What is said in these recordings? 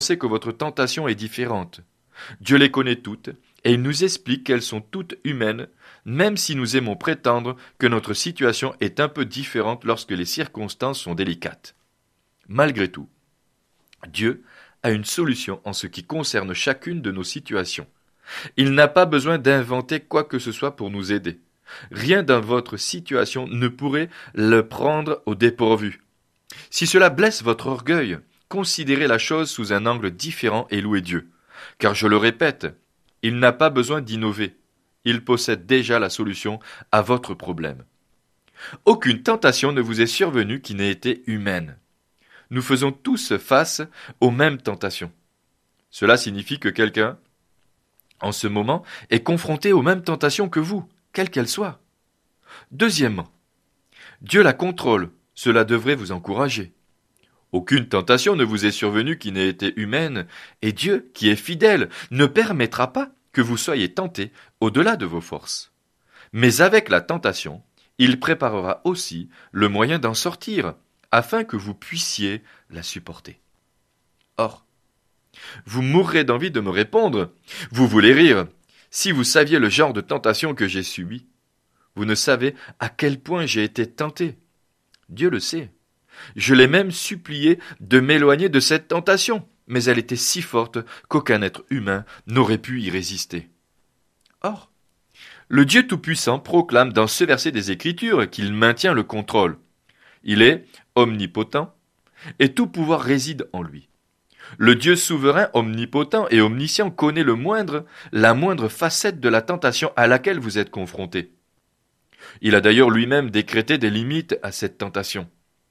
pensez que votre tentation est différente. Dieu les connaît toutes, et il nous explique qu'elles sont toutes humaines, même si nous aimons prétendre que notre situation est un peu différente lorsque les circonstances sont délicates. Malgré tout, Dieu a une solution en ce qui concerne chacune de nos situations. Il n'a pas besoin d'inventer quoi que ce soit pour nous aider. Rien dans votre situation ne pourrait le prendre au dépourvu. Si cela blesse votre orgueil, considérez la chose sous un angle différent et louez Dieu. Car je le répète, il n'a pas besoin d'innover. Il possède déjà la solution à votre problème. Aucune tentation ne vous est survenue qui n'ait été humaine. Nous faisons tous face aux mêmes tentations. Cela signifie que quelqu'un, en ce moment, est confronté aux mêmes tentations que vous, quelles qu'elles soient. Deuxièmement, Dieu la contrôle, cela devrait vous encourager. Aucune tentation ne vous est survenue qui n'ait été humaine, et Dieu, qui est fidèle, ne permettra pas que vous soyez tentés au-delà de vos forces. Mais avec la tentation, il préparera aussi le moyen d'en sortir, afin que vous puissiez la supporter. Or, vous mourrez d'envie de me répondre. Vous voulez rire. Si vous saviez le genre de tentation que j'ai subi, vous ne savez à quel point j'ai été tenté. Dieu le sait. Je l'ai même supplié de m'éloigner de cette tentation, mais elle était si forte qu'aucun être humain n'aurait pu y résister. Or, le Dieu Tout-Puissant proclame dans ce verset des Écritures qu'il maintient le contrôle. Il est omnipotent, et tout pouvoir réside en lui. Le Dieu souverain, omnipotent et omniscient connaît la moindre facette de la tentation à laquelle vous êtes confrontés. Il a d'ailleurs lui-même décrété des limites à cette tentation.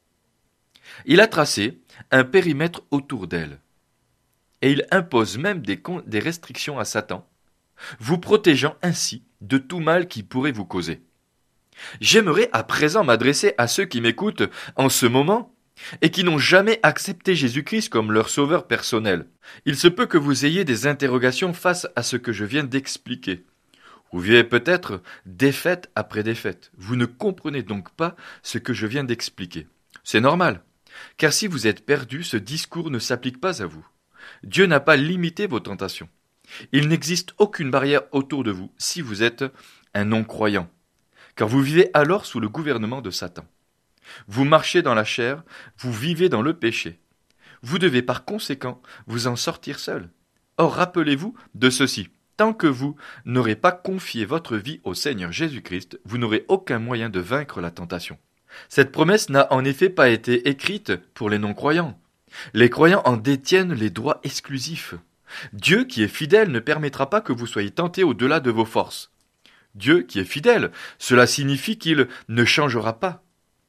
Il a tracé un périmètre autour d'elle. Et il impose même des restrictions à Satan, vous protégeant ainsi de tout mal qui pourrait vous causer. J'aimerais à présent m'adresser à ceux qui m'écoutent en ce moment et qui n'ont jamais accepté Jésus-Christ comme leur sauveur personnel. Il se peut que vous ayez des interrogations face à ce que je viens d'expliquer. Vous vivez peut-être défaite après défaite. Vous ne comprenez donc pas ce que je viens d'expliquer. C'est normal, car si vous êtes perdu, ce discours ne s'applique pas à vous. Dieu n'a pas limité vos tentations. Il n'existe aucune barrière autour de vous si vous êtes un non-croyant, car vous vivez alors sous le gouvernement de Satan. Vous marchez dans la chair, vous vivez dans le péché. Vous devez par conséquent vous en sortir seul. Or, rappelez-vous de ceci. Tant que vous n'aurez pas confié votre vie au Seigneur Jésus-Christ, vous n'aurez aucun moyen de vaincre la tentation. Cette promesse n'a en effet pas été écrite pour les non-croyants. Les croyants en détiennent les droits exclusifs. Dieu, qui est fidèle, ne permettra pas que vous soyez tentés au-delà de vos forces. Dieu, qui est fidèle, cela signifie qu'il ne changera pas.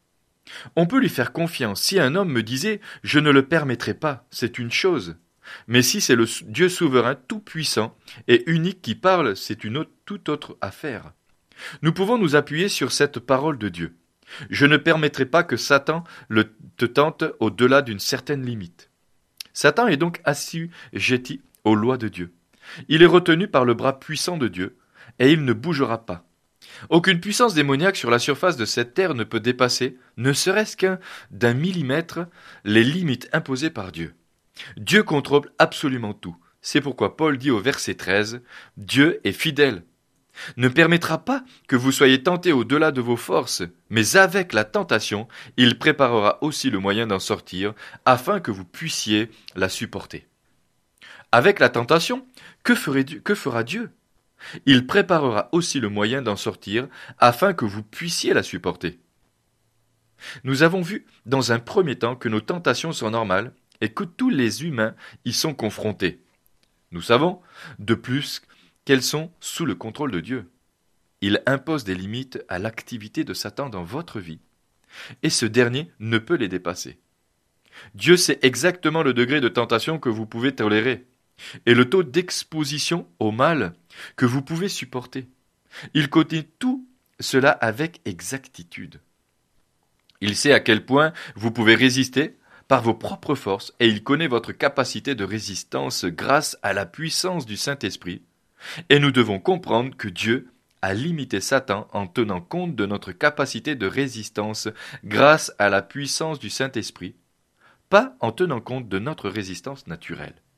On peut lui faire confiance. Si un homme me disait « je ne le permettrai pas », c'est une chose. Mais si c'est le Dieu souverain, tout-puissant et unique qui parle, c'est toute autre affaire. Nous pouvons nous appuyer sur cette parole de Dieu. Je ne permettrai pas que Satan te tente au-delà d'une certaine limite. Satan est donc assujetti aux lois de Dieu. Il est retenu par le bras puissant de Dieu, et il ne bougera pas. Aucune puissance démoniaque sur la surface de cette terre ne peut dépasser, ne serait-ce d'un millimètre, les limites imposées par Dieu. Dieu contrôle absolument tout. C'est pourquoi Paul dit au verset 13, « Dieu est fidèle. Ne permettra pas que vous soyez tentés au-delà de vos forces, mais avec la tentation, il préparera aussi le moyen d'en sortir, afin que vous puissiez la supporter. » Avec la tentation, que fera Dieu ? Il préparera aussi le moyen d'en sortir, afin que vous puissiez la supporter. Nous avons vu dans un premier temps que nos tentations sont normales et que tous les humains y sont confrontés. Nous savons, de plus, qu'elles sont sous le contrôle de Dieu. Il impose des limites à l'activité de Satan dans votre vie, et ce dernier ne peut les dépasser. Dieu sait exactement le degré de tentation que vous pouvez tolérer, et le taux d'exposition au mal que vous pouvez supporter. Il connaît tout cela avec exactitude. Il sait à quel point vous pouvez résister par vos propres forces, et il connaît votre capacité de résistance grâce à la puissance du Saint-Esprit. Et nous devons comprendre que Dieu a limité Satan en tenant compte de notre capacité de résistance grâce à la puissance du Saint-Esprit, pas en tenant compte de notre résistance naturelle.